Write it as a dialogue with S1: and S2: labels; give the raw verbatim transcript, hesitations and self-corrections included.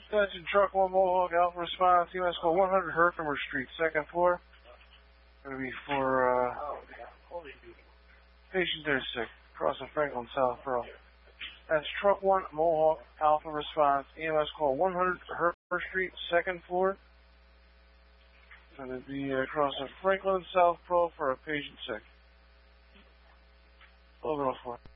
S1: Attention, truck one Mohawk Alpha response, U S call one hundred Herkimer Street, second floor. Gonna be for, uh, patient there sick, crossing Franklin, South Pearl. That's truck one Mohawk Alpha response, E M S call one hundred Herkimer Street, second floor. Gonna be uh, crossing Franklin, South Pearl for a patient sick. Over on four.